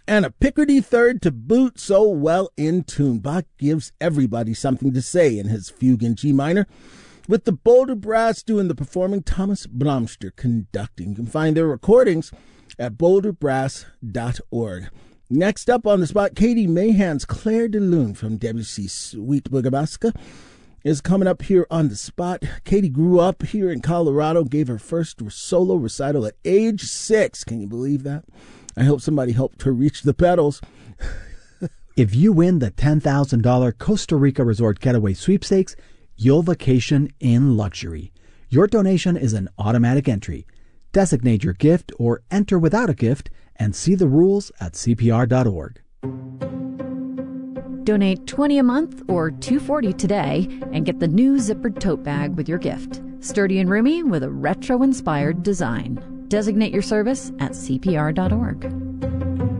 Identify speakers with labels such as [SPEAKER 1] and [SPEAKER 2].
[SPEAKER 1] and a Picardy third to boot, so well in tune. Bach gives everybody something to say in his fugue in G minor, with the Boulder Brass doing the performing, Thomas Bromster conducting. You can find their recordings at boulderbrass.org. Next up on the spot, Katie Mahan's Claire de Lune from Debussy's Sweet Boogabaska is coming up here on the spot. Katie grew up here in Colorado, gave her first solo recital at age 6. Can you believe that? I hope somebody helped her reach the pedals.
[SPEAKER 2] If you win the $10,000 Costa Rica Resort Getaway Sweepstakes, you'll vacation in luxury. Your donation is an automatic entry. Designate your gift or enter without a gift and see the rules at CPR.org.
[SPEAKER 3] Donate $20 a month or $240 today and get the new zippered tote bag with your gift. Sturdy and roomy with a retro-inspired design. Designate your service at CPR.org.